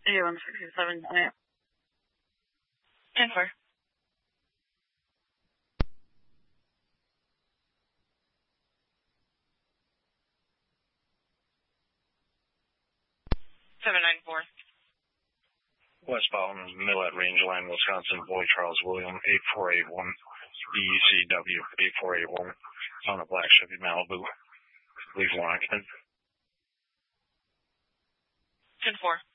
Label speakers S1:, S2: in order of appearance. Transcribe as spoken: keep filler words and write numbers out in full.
S1: A one sixty-seven, yeah.
S2: ten four. seven nine four.
S3: Westbound Millette Rangeland, Wisconsin, Boy Charles William, eight four eight one, B E C W, eight four eight one, on a black Chevy Malibu. Please one occupant.
S2: ten four.